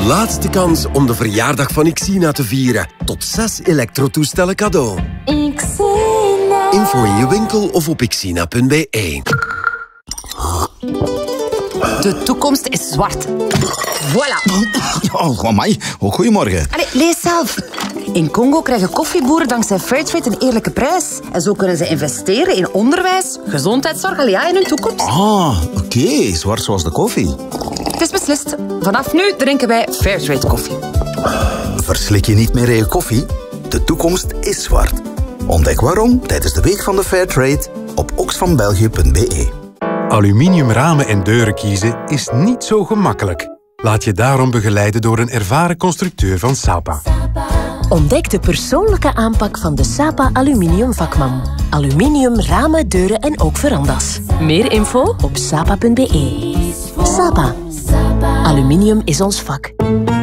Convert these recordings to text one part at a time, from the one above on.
Laatste kans om de verjaardag van Xina te vieren. Tot 6 elektrotoestellen cadeau. Xina. Info in je winkel of op xina.be. De toekomst is zwart. Voilà. Oh, amai. Oh, goedemorgen. Allee, lees zelf. In Congo krijgen koffieboeren dankzij Fairtrade een eerlijke prijs. En zo kunnen ze investeren in onderwijs, gezondheidszorg en hun toekomst. Ah, oké. Zwart zoals de koffie. Het is beslist. Vanaf nu drinken wij Fairtrade koffie. Verslik je niet meer in je koffie? De toekomst is zwart. Ontdek waarom tijdens de Week van de Fairtrade op oxfambelgië.be. Aluminium ramen en deuren kiezen is niet zo gemakkelijk. Laat je daarom begeleiden door een ervaren constructeur van Sapa. Ontdek de persoonlijke aanpak van de Sapa Aluminium vakman. Aluminium, ramen, deuren en ook verandas. Meer info op sapa.be. Sapa. Aluminium is ons vak.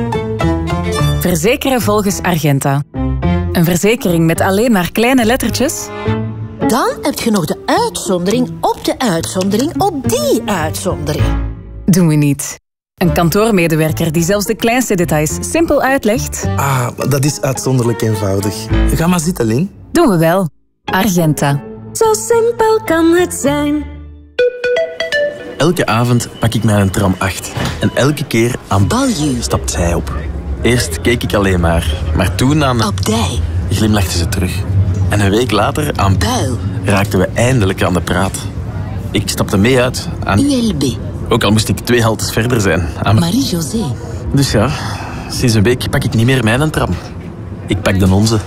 Verzekeren volgens Argenta. Een verzekering met alleen maar kleine lettertjes? Dan heb je nog de uitzondering op de uitzondering op die uitzondering. Doen we niet. Een kantoormedewerker die zelfs de kleinste details simpel uitlegt? Ah, dat is uitzonderlijk eenvoudig. Ga maar zitten, Lin. Doen we wel. Argenta. Zo simpel kan het zijn. Elke avond pak ik mijn tram 8. En elke keer aan Balju stapt zij op. Eerst keek ik alleen maar toen aan... Op dij. Glimlachte ze terug. En een week later aan Buil. raakten we eindelijk aan de praat. Ik stapte mee uit aan... ULB. Ook al moest ik 2 haltes verder zijn. Aan... Marie-José. Dus ja, sinds een week pak ik niet meer mijn tram. Ik pak de onze.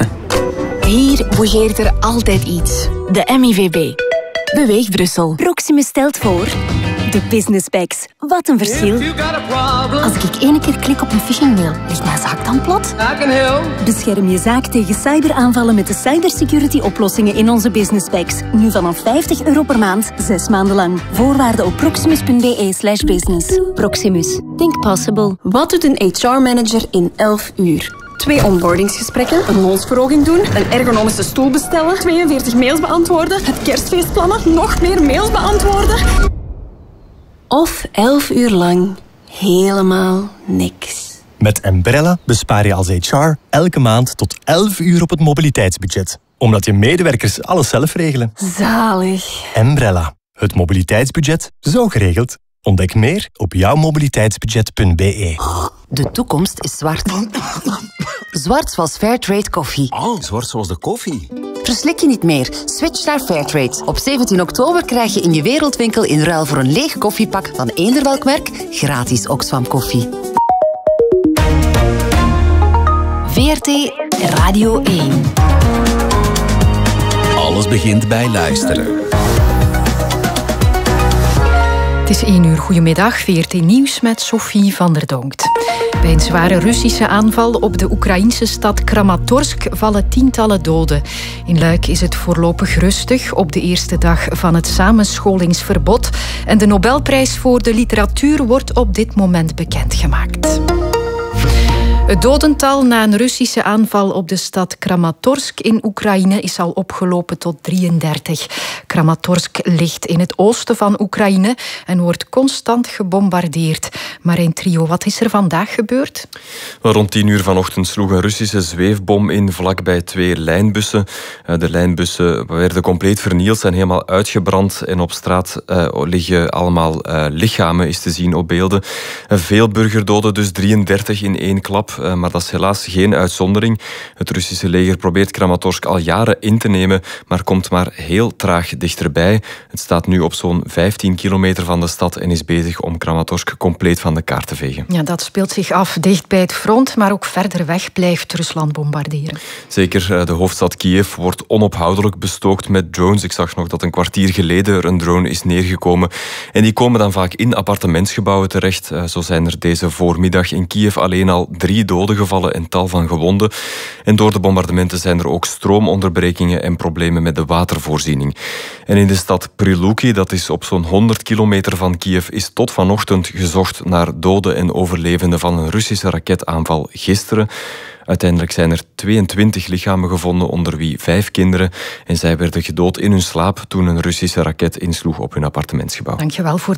Hier bougeert er altijd iets. De MIVB. Beweeg Brussel. Proximus stelt voor... De Business Bags. Wat een verschil. Als ik 1 keer klik op een phishingmail, ligt mijn zaak dan plat? Bescherm je zaak tegen cyberaanvallen met de cybersecurity-oplossingen in onze Business Bags. Nu vanaf €50 per maand, 6 maanden lang. Voorwaarden op proximus.be/business. Proximus. Think possible. Wat doet een HR-manager in 11 uur? 2 onboardingsgesprekken, een loonsverhoging doen, een ergonomische stoel bestellen, 42 mails beantwoorden, het kerstfeest plannen, nog meer mails beantwoorden. Of 11 uur lang helemaal niks. Met Embrella bespaar je als HR elke maand tot 11 uur op het mobiliteitsbudget. Omdat je medewerkers alles zelf regelen. Zalig. Embrella. Het mobiliteitsbudget zo geregeld. Ontdek meer op jouwmobiliteitsbudget.be. De toekomst is zwart. Zwart zoals Fairtrade koffie. Oh, zwart zoals de koffie. Verslik je niet meer. Switch naar Fairtrade. Op 17 oktober krijg je in je wereldwinkel in ruil voor een leeg koffiepak van eender welk merk gratis Oxfam koffie. VRT Radio 1. Alles begint bij luisteren. Het is 1 uur. Goedemiddag, VRT Nieuws met Sophie van der Donkt. Bij een zware Russische aanval op de Oekraïnse stad Kramatorsk vallen tientallen doden. In Luik is het voorlopig rustig op de eerste dag van het samenscholingsverbod. En de Nobelprijs voor de literatuur wordt op dit moment bekendgemaakt. Het dodental na een Russische aanval op de stad Kramatorsk in Oekraïne is al opgelopen tot 33. Kramatorsk ligt in het oosten van Oekraïne en wordt constant gebombardeerd. Maar een trio, wat is er vandaag gebeurd? Rond 10 uur vanochtend sloeg een Russische zweefbom in vlakbij 2 lijnbussen. De lijnbussen werden compleet vernield, zijn helemaal uitgebrand en op straat liggen allemaal lichamen, is te zien op beelden. Veel burgerdoden, dus 33 in 1 klap. Maar dat is helaas geen uitzondering. Het Russische leger probeert Kramatorsk al jaren in te nemen, maar komt maar heel traag dichterbij. Het staat nu op zo'n 15 kilometer van de stad en is bezig om Kramatorsk compleet van de kaart te vegen. Ja, dat speelt zich af dicht bij het front, maar ook verder weg blijft Rusland bombarderen. Zeker, de hoofdstad Kiev wordt onophoudelijk bestookt met drones. Ik zag nog dat een kwartier geleden er een drone is neergekomen. En die komen dan vaak in appartementsgebouwen terecht. Zo zijn er deze voormiddag in Kiev alleen al 3 doden gevallen en tal van gewonden. En door de bombardementen zijn er ook stroomonderbrekingen en problemen met de watervoorziening. En in de stad Prilupki, dat is op zo'n 100 kilometer van Kiev, is tot vanochtend gezocht naar doden en overlevenden van een Russische raketaanval gisteren. Uiteindelijk zijn er 22 lichamen gevonden, onder wie 5 kinderen. En zij werden gedood in hun slaap toen een Russische raket insloeg op hun appartementsgebouw. Dankjewel voor